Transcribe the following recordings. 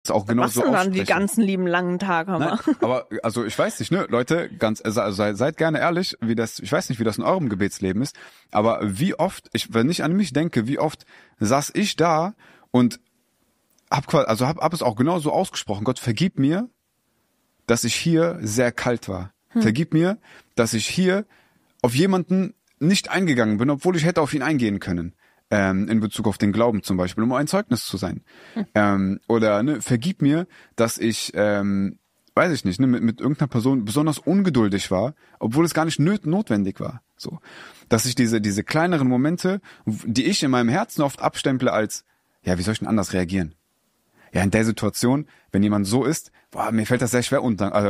auch genau so ausspreche. Was denn dann die ganzen lieben langen Tage haben? Nein, aber also ich weiß nicht, ne, Leute, seid gerne ehrlich, ich weiß nicht, wie das in eurem Gebetsleben ist, aber wie oft, wenn ich an mich denke, wie oft saß ich da und hab es auch genau so ausgesprochen: Gott, vergib mir, dass ich hier sehr kalt war. Vergib mir, dass ich hier auf jemanden nicht eingegangen bin, obwohl ich hätte auf ihn eingehen können. In Bezug auf den Glauben zum Beispiel, um ein Zeugnis zu sein. Oder ne, vergib mir, dass ich, weiß ich nicht, ne, mit irgendeiner Person besonders ungeduldig war, obwohl es gar nicht notwendig war. So, dass ich diese kleineren Momente, die ich in meinem Herzen oft abstemple als, ja, wie soll ich denn anders reagieren? Ja, in der Situation, wenn jemand so ist, mir fällt das sehr schwer,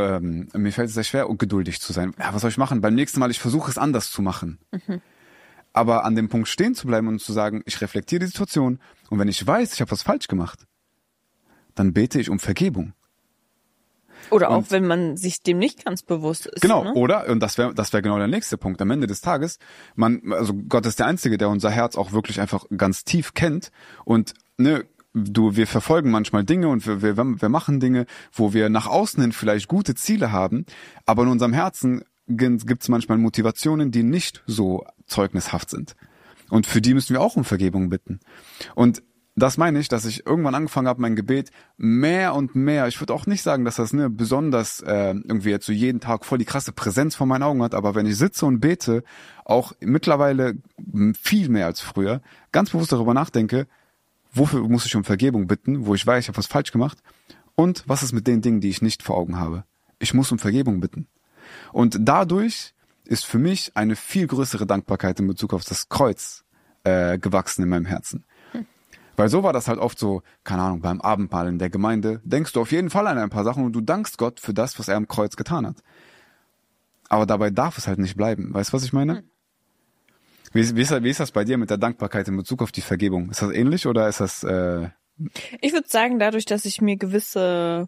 ungeduldig zu sein. Ja, was soll ich machen? Beim nächsten Mal, ich versuche es anders zu machen. Aber an dem Punkt stehen zu bleiben und zu sagen, ich reflektiere die Situation, und wenn ich weiß, ich habe was falsch gemacht, dann bete ich um Vergebung. Oder auch, wenn man sich dem nicht ganz bewusst ist. Genau, ne? Oder, und das wär genau der nächste Punkt, am Ende des Tages, also Gott ist der Einzige, der unser Herz auch wirklich einfach ganz tief kennt, und ne, wir verfolgen manchmal Dinge und wir machen Dinge, wo wir nach außen hin vielleicht gute Ziele haben, aber in unserem Herzen gibt's manchmal Motivationen, die nicht so zeugnishaft sind. Und für die müssen wir auch um Vergebung bitten. Und das meine ich, dass ich irgendwann angefangen habe, mein Gebet mehr und mehr, ich würde auch nicht sagen, dass das besonders irgendwie jetzt so jeden Tag voll die krasse Präsenz vor meinen Augen hat, aber wenn ich sitze und bete, auch mittlerweile viel mehr als früher, ganz bewusst darüber nachdenke, wofür muss ich um Vergebung bitten, wo ich weiß, ich habe was falsch gemacht, und was ist mit den Dingen, die ich nicht vor Augen habe. Ich muss um Vergebung bitten. Und dadurch ist für mich eine viel größere Dankbarkeit in Bezug auf das Kreuz gewachsen in meinem Herzen. Weil so war das halt oft so, keine Ahnung, beim Abendmahl in der Gemeinde, denkst du auf jeden Fall an ein paar Sachen und du dankst Gott für das, was er am Kreuz getan hat. Aber dabei darf es halt nicht bleiben. Weißt du, was ich meine? Wie ist das bei dir mit der Dankbarkeit in Bezug auf die Vergebung? Ist das ähnlich oder ist das... Ich würde sagen, dadurch, dass ich mir gewisse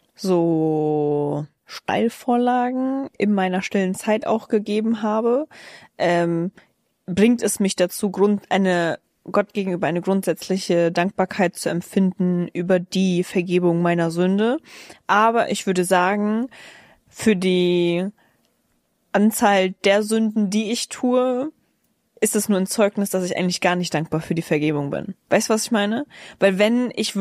so Steilvorlagen in meiner stillen Zeit auch gegeben habe, bringt es mich dazu, Gott gegenüber eine grundsätzliche Dankbarkeit zu empfinden über die Vergebung meiner Sünde. Aber ich würde sagen, für die Anzahl der Sünden, die ich tue, ist es nur ein Zeugnis, dass ich eigentlich gar nicht dankbar für die Vergebung bin. Weißt du, was ich meine? Weil ich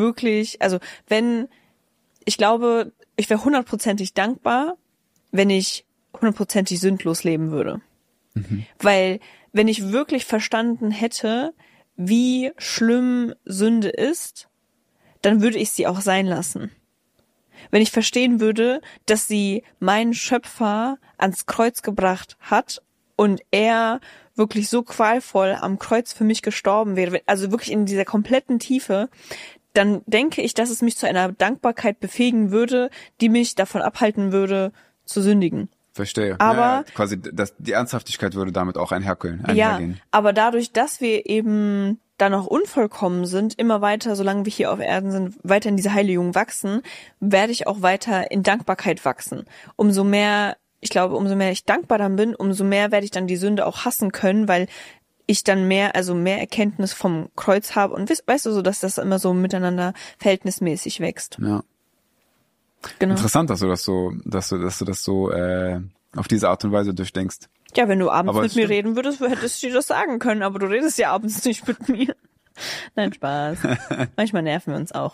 glaube, ich wäre 100%ig dankbar, wenn ich 100%ig sündlos leben würde. Weil, wenn ich wirklich verstanden hätte, wie schlimm Sünde ist, dann würde ich sie auch sein lassen. Wenn ich verstehen würde, dass sie meinen Schöpfer ans Kreuz gebracht hat und er wirklich so qualvoll am Kreuz für mich gestorben wäre, also wirklich in dieser kompletten Tiefe, dann denke ich, dass es mich zu einer Dankbarkeit befähigen würde, die mich davon abhalten würde, zu sündigen. Verstehe. Aber quasi die Ernsthaftigkeit würde damit auch einhergehen. Ja, aber dadurch, dass wir eben da noch unvollkommen sind, immer weiter, solange wir hier auf Erden sind, weiter in diese Heiligung wachsen, werde ich auch weiter in Dankbarkeit wachsen. Umso mehr ich dankbar dann bin, umso mehr werde ich dann die Sünde auch hassen können, weil ich dann mehr Erkenntnis vom Kreuz habe und weißt du so, dass das immer so miteinander verhältnismäßig wächst. Ja. Genau. Interessant, dass du das so auf diese Art und Weise durchdenkst. Ja, wenn du abends mit mir reden würdest, hättest du dir das sagen können, aber du redest ja abends nicht mit mir. Nein, Spaß. Manchmal nerven wir uns auch.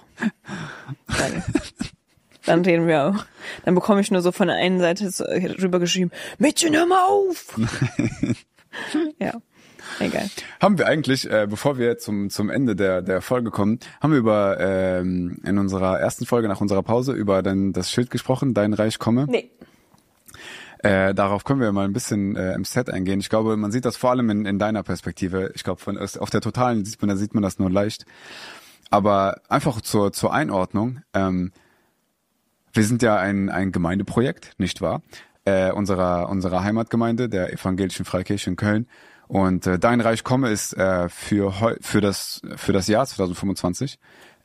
Dann reden wir auch. Dann bekomme ich nur so von der einen Seite so rübergeschrieben, Mädchen, hör mal auf! Ja, egal. Haben wir eigentlich, bevor wir zum Ende der Folge kommen, haben wir in unserer ersten Folge nach unserer Pause über das Schild gesprochen, Dein Reich komme? Nee. Darauf können wir mal ein bisschen im Set eingehen. Ich glaube, man sieht das vor allem in deiner Perspektive. Ich glaube, auf der Totalen sieht man das nur leicht. Aber einfach zur Einordnung, wir sind ja ein Gemeindeprojekt, nicht wahr? Unserer Heimatgemeinde, der Evangelischen Freikirche in Köln. Und Dein Reich komme ist für das Jahr 2025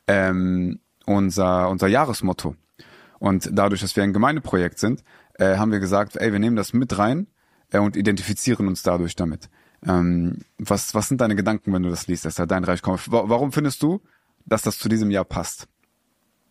unser Jahresmotto. Und dadurch, dass wir ein Gemeindeprojekt sind, haben wir gesagt, wir nehmen das mit rein und identifizieren uns dadurch damit. Was sind deine Gedanken, wenn du das liest, dass da Dein Reich komme? Warum findest du, dass das zu diesem Jahr passt?